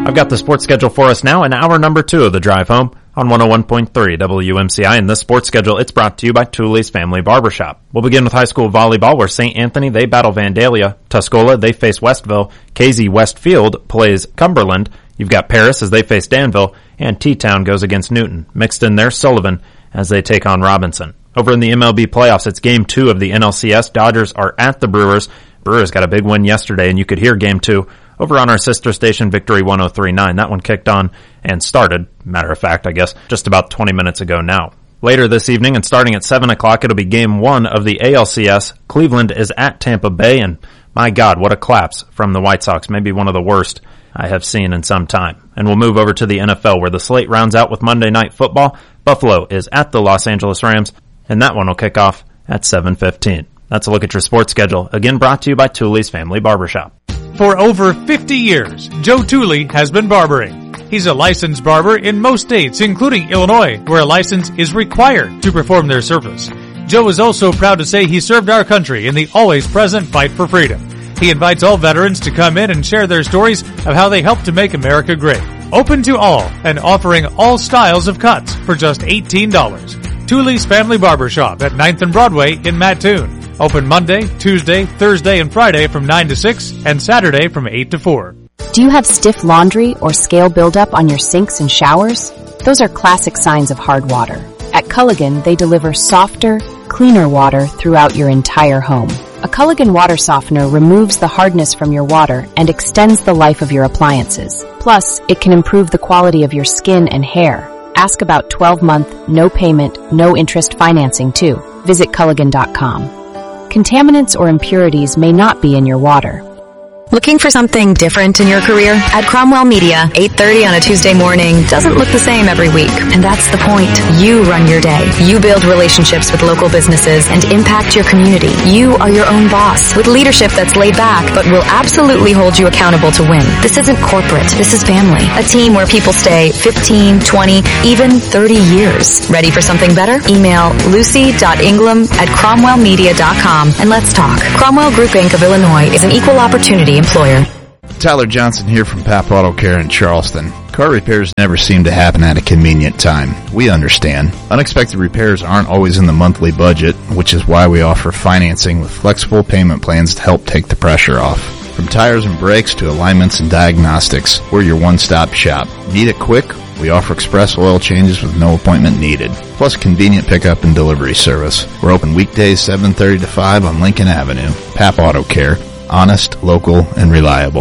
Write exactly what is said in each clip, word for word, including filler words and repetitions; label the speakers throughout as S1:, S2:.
S1: I've got the sports schedule for us now in hour number two of the drive home on one oh one point three W M C I. And this sports schedule, it's brought to you by Thule's Family Barbershop. We'll begin with high school volleyball, where Saint Anthony, they battle Vandalia. Tuscola, they face Westville. K Z Westfield plays Cumberland. You've got Paris as they face Danville, and T-Town goes against Newton. Mixed in there, Sullivan as they take on Robinson. Over in the M L B playoffs, it's game two of the N L C S. Dodgers are at the Brewers. Brewers got a big win yesterday, and you could hear game two over on our sister station, Victory one oh three point nine. That one kicked on and started, matter of fact, I guess, just about twenty minutes ago now. Later this evening, and starting at seven o'clock, it'll be game one of the A L C S. Cleveland is at Tampa Bay, and my God, what a collapse from the White Sox. Maybe one of the worst I have seen in some time. And we'll move over to the N F L, where the slate rounds out with Monday Night Football. Buffalo is at the Los Angeles Rams, and that one will kick off at seven fifteen. That's a look at your sports schedule, again brought to you by Thule's Family Barbershop.
S2: For over fifty years, Joe Thule has been barbering. He's a licensed barber in most states, including Illinois, where a license is required to perform their service. Joe is also proud to say he served our country in the always-present fight for freedom. He invites all veterans to come in and share their stories of how they helped to make America great. Open to all and offering all styles of cuts for just eighteen dollars. Thule's Family Barbershop at ninth and Broadway in Mattoon. Open Monday, Tuesday, Thursday, and Friday from nine to six and Saturday from eight to four.
S3: Do you have stiff laundry or scale buildup on your sinks and showers? Those are classic signs of hard water. At Culligan, they deliver softer, cleaner water throughout your entire home. A Culligan water softener removes the hardness from your water and extends the life of your appliances. Plus, it can improve the quality of your skin and hair. Ask about twelve-month, no-payment, no-interest financing, too. Visit Culligan dot com. Contaminants or impurities may not be in your water.
S4: Looking for something different in your career? At Cromwell Media, eight thirty on a Tuesday morning doesn't look the same every week. And that's the point. You run your day. You build relationships with local businesses and impact your community. You are your own boss with leadership that's laid back, but will absolutely hold you accountable to win. This isn't corporate. This is family. A team where people stay fifteen, twenty, even thirty years. Ready for something better? Email lucy dot ingram at cromwell media dot com and let's talk. Cromwell Group Incorporated of Illinois is an equal opportunity employer.
S5: Tyler Johnson here from Pap Auto Care in Charleston. Car repairs never seem to happen at a convenient time. We understand. Unexpected repairs aren't always in the monthly budget, which is why we offer financing with flexible payment plans to help take the pressure off. From tires and brakes to alignments and diagnostics, we're your one-stop shop. Need it quick? We offer express oil changes with no appointment needed, plus convenient pickup and delivery service. We're open weekdays seven thirty to five on Lincoln Avenue. Pap Auto Care. Honest, local, and reliable.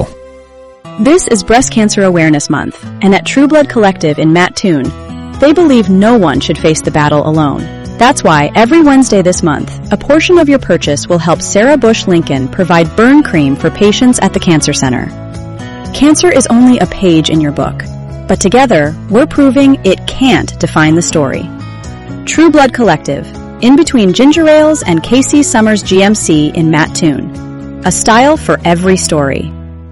S6: This is Breast Cancer Awareness Month, and at True Blood Collective in Mattoon, they believe no one should face the battle alone. That's why every Wednesday this month, a portion of your purchase will help Sarah Bush Lincoln provide burn cream for patients at the Cancer Center. Cancer is only a page in your book, but together, we're proving it can't define the story. True Blood Collective, in between Ginger Ales and K C Summers G M C in Mattoon. A style for every story.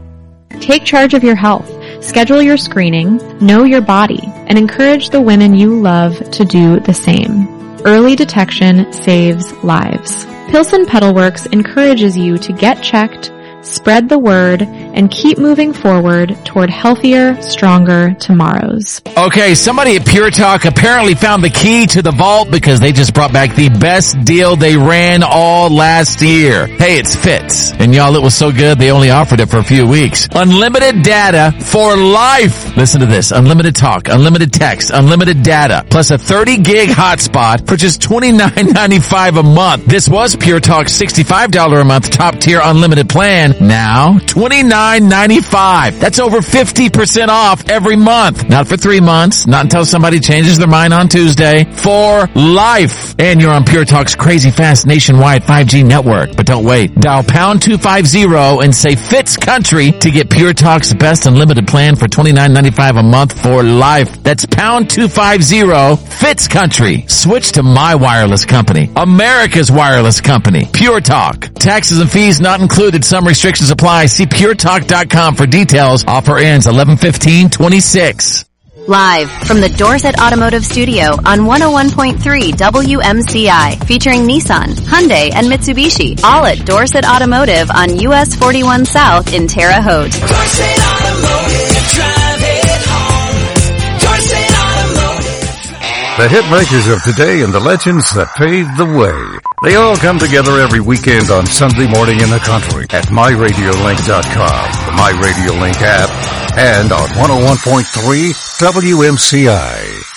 S7: Take charge of your health. Schedule your screening, know your body, and encourage the women you love to do the same. Early detection saves lives. Pilsen Pedal Works encourages you to get checked, spread the word, and keep moving forward toward healthier, stronger tomorrows.
S8: Okay, somebody at Pure Talk apparently found the key to the vault because they just brought back the best deal they ran all last year. Hey, it's Fitz. And y'all, it was so good they only offered it for a few weeks. Unlimited data for life. Listen to this. Unlimited talk, unlimited text, unlimited data, plus a thirty gig hotspot for just twenty-nine ninety-five a month. This was Pure Talk's sixty-five dollars a month top tier unlimited plan. Now, twenty-nine ninety-five. That's over fifty percent off every month. Not for three months, not until somebody changes their mind on Tuesday. For life. And you're on Pure Talk's crazy fast nationwide five G network. But don't wait. Dial pound two fifty and say Fitz Country to get Pure Talk's best unlimited plan for twenty-nine ninety-five a month for life. That's pound two fifty Fitz Country. Switch to my wireless company. America's wireless company. Pure Talk. Taxes and fees not included. Some restrictions Restrictions apply. See pure talk dot com for details. Offer ends eleven fifteen twenty-six.
S4: Live from the Dorset Automotive Studio on one oh one point three W M C I, featuring Nissan, Hyundai, and Mitsubishi, all at Dorset Automotive on U S forty-one South in Terre Haute.
S9: Dorset Automotive, drive it. The hit makers of today and the legends that paved the way. They all come together every weekend on Sunday morning in the country at my radio link dot com, the My Radio Link app, and on one oh one point three W M C I.